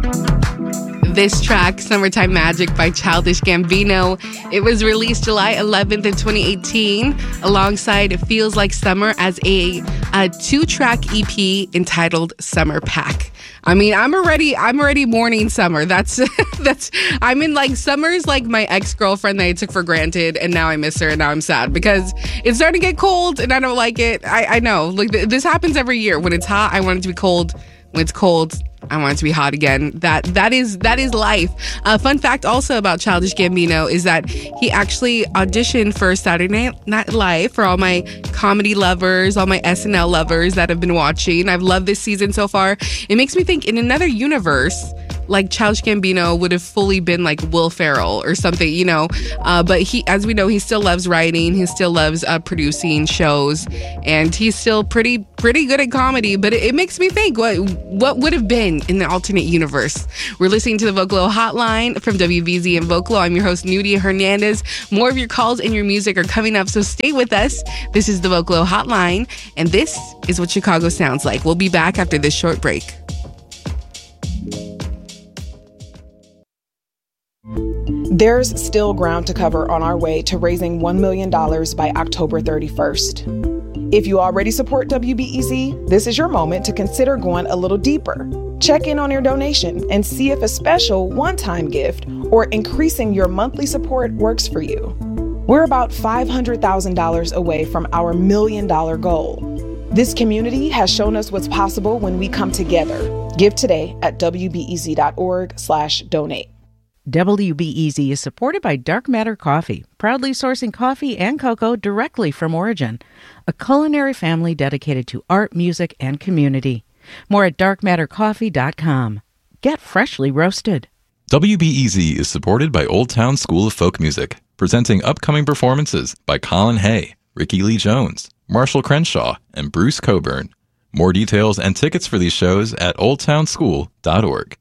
This track, Summertime Magic by Childish Gambino, it was released July 11th in 2018 alongside Feels Like Summer as a 2-track EP entitled Summer Pack. I mean, I'm already mourning summer. I'm in like summer's like my ex-girlfriend that I took for granted, and now I miss her and now I'm sad because it's starting to get cold and I don't like it. I know, like this happens every year. When it's hot, I want it to be cold. When it's cold, I want it to be hot again. That is life. Fun fact also about Childish Gambino is that he actually auditioned for Saturday Night Live. For all my comedy lovers, all my SNL lovers that have been watching, I've loved this season so far. It makes me think in another universe, like Childish Gambino would have fully been like Will Ferrell or something, you know. But he, as we know, he still loves writing. He still loves producing shows, and he's still pretty good at comedy. But it makes me think what would have been in the alternate universe. We're listening to the Vocalo Hotline from WBZ and Vocalo. I'm your host, Nudia Hernandez. More of your calls and your music are coming up, so stay with us. This is the Vocalo Hotline, and this is what Chicago sounds like. We'll be back after this short break. There's still ground to cover on our way to raising $1 million by October 31st. If you already support WBEZ, this is your moment to consider going a little deeper. Check in on your donation and see if a special one-time gift or increasing your monthly support works for you. We're about $500,000 away from our $1 million goal. This community has shown us what's possible when we come together. Give today at wbez.org/donate. WBEZ is supported by Dark Matter Coffee, proudly sourcing coffee and cocoa directly from origin, a culinary family dedicated to art, music, and community. More at darkmattercoffee.com. Get freshly roasted. WBEZ is supported by Old Town School of Folk Music, presenting upcoming performances by Colin Hay, Ricky Lee Jones, Marshall Crenshaw, and Bruce Coburn. More details and tickets for these shows at oldtownschool.org.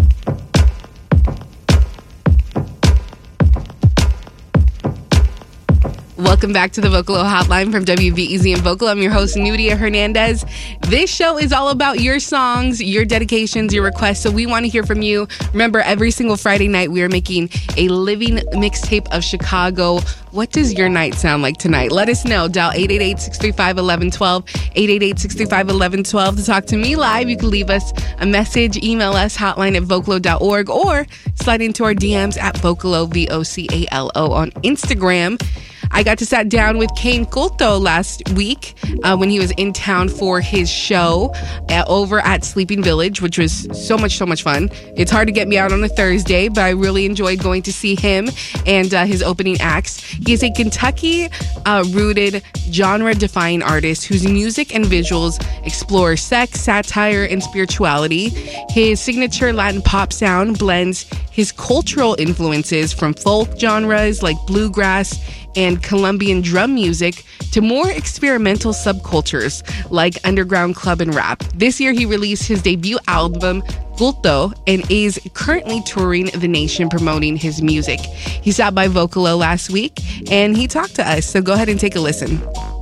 Welcome back to the Vocalo Hotline from WBEZ and Vocalo. I'm your host, Nudia Hernandez. This show is all about your songs, your dedications, your requests, so we want to hear from you. Remember, every single Friday night, we are making a living mixtape of Chicago. What does your night sound like tonight? Let us know. Dial 888-635-1112, 888-635-1112 to talk to me live. You can leave us a message, email us, hotline@vocalo.org, or slide into our DMs at Vocalo, VOCALO on Instagram. I got to sit down with Kane Culto last week when he was in town for his show over at Sleeping Village, which was so much fun. It's hard to get me out on a Thursday, but I really enjoyed going to see him and his opening acts. He is a Kentucky-rooted, genre-defying artist whose music and visuals explore sex, satire, and spirituality. His signature Latin pop sound blends his cultural influences from folk genres like bluegrass and Colombian drum music to more experimental subcultures like underground club and rap. This year, he released his debut album, Culto, and is currently touring the nation promoting his music. He stopped by Vocalo last week, and he talked to us, so go ahead and take a listen.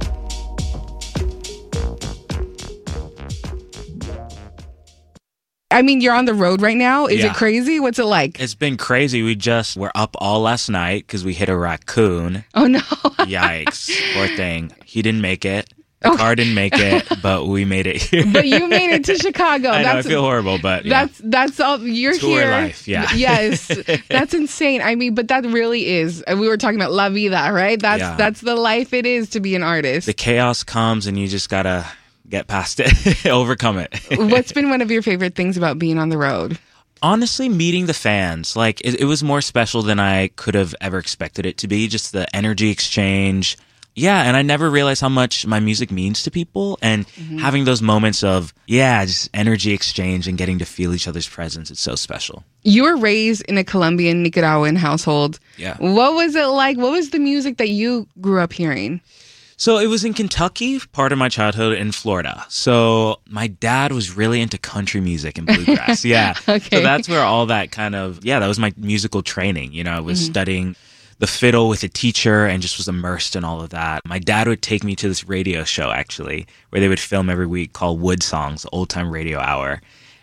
I mean, you're on the road right now. Is it crazy? What's it like? It's been crazy. We're up all last night because we hit a raccoon. Oh, no. Yikes. Poor thing. He didn't make it. The car didn't make it, but we made it here. But you made it to Chicago. I know, I feel horrible, but yeah. That's all. You're Tour here. Life, yeah. Yes. That's insane. I mean, but that really is. We were talking about La Vida, right? That's the life it is to be an artist. The chaos comes and you just gotta get past it, overcome it. What's been one of your favorite things about being on the road? Honestly, meeting the fans. Like, it was more special than I could have ever expected it to be. Just the energy exchange. Yeah, and I never realized how much my music means to people. And having those moments of, just energy exchange and getting to feel each other's presence. It's so special. You were raised in a Colombian, Nicaraguan household. Yeah. What was it like? What was the music that you grew up hearing? So it was in Kentucky, part of my childhood, in Florida. So my dad was really into country music and bluegrass. Yeah. Okay. So that's where all that kind of, that was my musical training. You know, I was studying the fiddle with a teacher and just was immersed in all of that. My dad would take me to this radio show, actually, where they would film every week called Wood Songs, Old Time Radio Hour.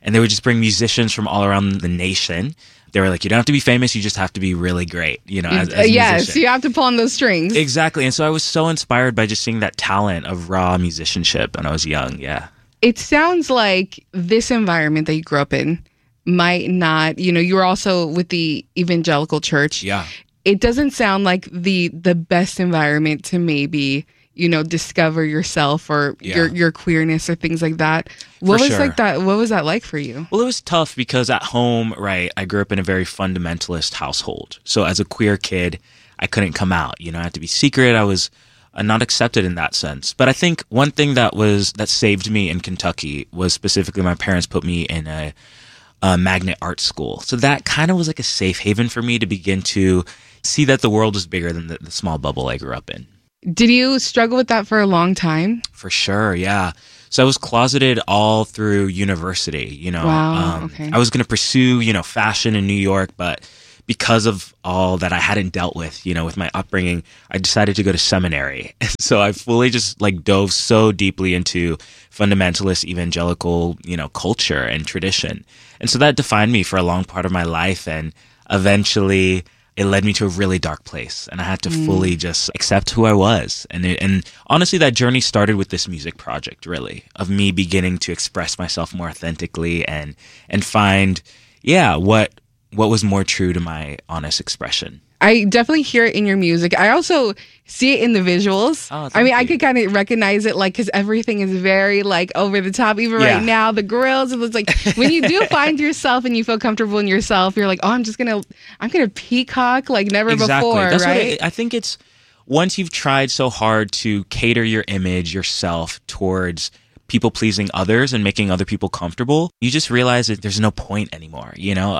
And they would just bring musicians from all around the nation. They were like, you don't have to be famous, you just have to be really great, as a yes, musician. you have to pull on those strings. Exactly. And so I was so inspired by just seeing that talent of raw musicianship when I was young. Yeah. It sounds like this environment that you grew up in might not, you were also with the evangelical church. Yeah. It doesn't sound like the best environment to maybe, discover yourself or your queerness or things like that. What was like that? What was that like for you? Well, it was tough because at home, right, I grew up in a very fundamentalist household. So as a queer kid, I couldn't come out. I had to be secret. I was not accepted in that sense. But I think one thing that saved me in Kentucky was specifically my parents put me in a magnet art school. So that kind of was like a safe haven for me to begin to see that the world was bigger than the small bubble I grew up in. Did you struggle with that for a long time? For sure, yeah. So I was closeted all through university, Wow, okay. I was going to pursue, fashion in New York, but because of all that I hadn't dealt with, with my upbringing, I decided to go to seminary. So I fully just dove so deeply into fundamentalist evangelical, culture and tradition. And so that defined me for a long part of my life. And eventually it led me to a really dark place, and I had to fully just accept who I was. And honestly, that journey started with this music project, really, of me beginning to express myself more authentically and find, what was more true to my honest expression. I definitely hear it in your music. I also see it in the visuals. Oh, I could kind of recognize it, because everything is very over the top. Even right now, the grills. It looks like when you do find yourself and you feel comfortable in yourself, you're like, oh, I'm gonna peacock like never before. That's right? I think it's once you've tried so hard to cater your image, yourself towards people pleasing others and making other people comfortable, you just realize that there's no point anymore.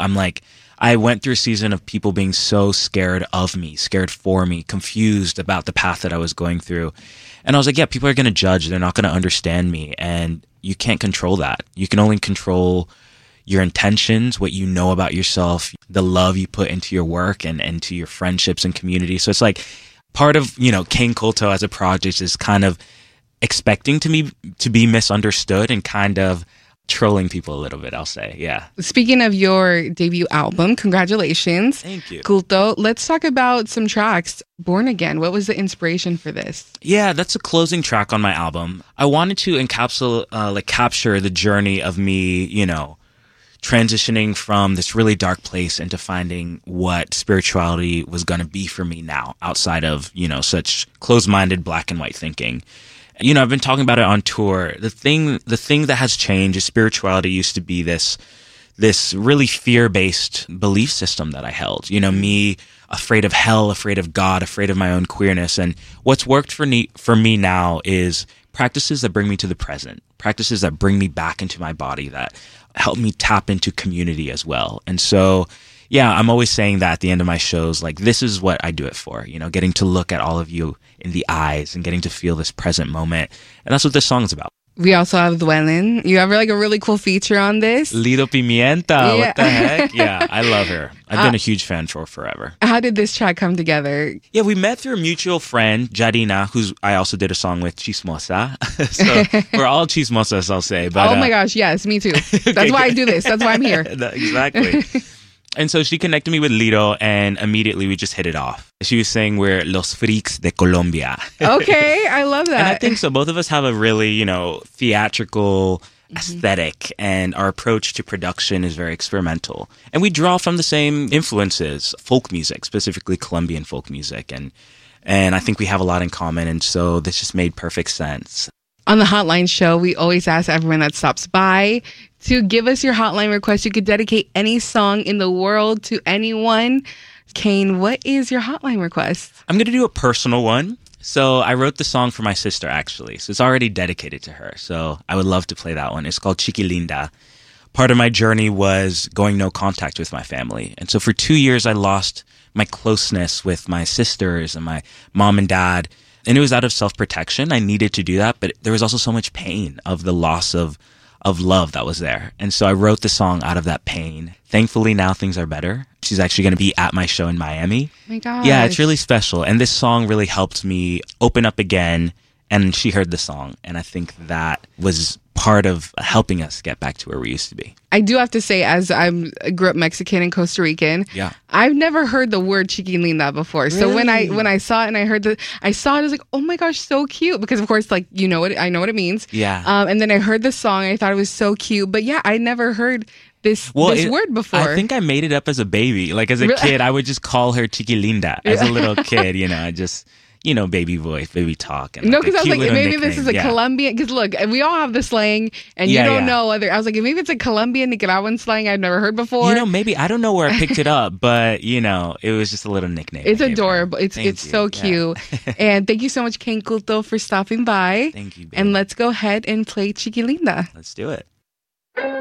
I went through a season of people being so scared of me, scared for me, confused about the path that I was going through. And I was like, yeah, people are going to judge. They're not going to understand me. And you can't control that. You can only control your intentions, what you know about yourself, the love you put into your work and into your friendships and community. So it's like part of, King Kulto as a project is kind of expecting to be misunderstood and kind of trolling people a little bit, I'll say. Yeah. Speaking of your debut album, congratulations. Thank you. Kulto. Let's talk about some tracks. Born Again, what was the inspiration for this? Yeah, that's a closing track on my album. I wanted to encapsulate, capture the journey of me, transitioning from this really dark place into finding what spirituality was going to be for me now, outside of, such closed-minded black and white thinking. I've been talking about it on tour. The thing that has changed is spirituality used to be this really fear-based belief system that I held. Me afraid of hell, afraid of God, afraid of my own queerness. And what's worked for me now is practices that bring me to the present, practices that bring me back into my body, that help me tap into community as well. And so, yeah, I'm always saying that at the end of my shows, this is what I do it for, getting to look at all of you in the eyes and getting to feel this present moment. And that's what this song is about. We also have Duelen. You have a really cool feature on this. Lido Pimienta. Yeah. What the heck? Yeah, I love her. I've been a huge fan for forever. How did this track come together? Yeah, we met through a mutual friend, Jarina, who's I also did a song with, Chismosa. So we're all chismosas, I'll say. But, oh my gosh, yes, me too. That's why I do this. That's why I'm here. Exactly. And so she connected me with Lido, and immediately we just hit it off. She was saying we're Los Freaks de Colombia. Okay, I love that. And I think so. Both of us have a really, theatrical aesthetic, and our approach to production is very experimental. And we draw from the same influences, folk music, specifically Colombian folk music. And I think we have a lot in common, and so this just made perfect sense. On the Hotline Show, we always ask everyone that stops by to give us your hotline request. You could dedicate any song in the world to anyone. Kane, what is your hotline request? I'm going to do a personal one. So I wrote the song for my sister, actually. So it's already dedicated to her. So I would love to play that one. It's called Chiquilinda. Part of my journey was going no contact with my family. And so for 2 years, I lost my closeness with my sisters and my mom and dad. And it was out of self-protection. I needed to do that, but there was also so much pain of the loss of love that was there. And so I wrote the song out of that pain. Thankfully, now things are better. She's actually going to be at my show in Miami. Oh my gosh. Yeah, it's really special. And this song really helped me open up again. And she heard the song. And I think that was part of helping us get back to where we used to be. I do have to say, as I grew up Mexican and Costa Rican, I've never heard the word chiquilinda before. Really? So when I saw it and I heard I was like, oh my gosh, so cute. Because of course, like, I know what it means. Yeah. And then I heard the song and I thought it was so cute. But yeah, I never heard this word before. I think I made it up as a baby. Like as a kid, I would just call her chiquilinda as a little kid. I just... baby voice, baby talk. And no, because I was like, maybe this is a Colombian. Because look, we all have the slang, and you don't know other. I was like, maybe it's a Colombian, Nicaraguan slang I've never heard before. Maybe I don't know where I picked it up, but it was just a little nickname. It's adorable. It's so cute. And thank you so much, Ken Culto, for stopping by. Thank you, babe. And let's go ahead and play Chiquilinda. Let's do it.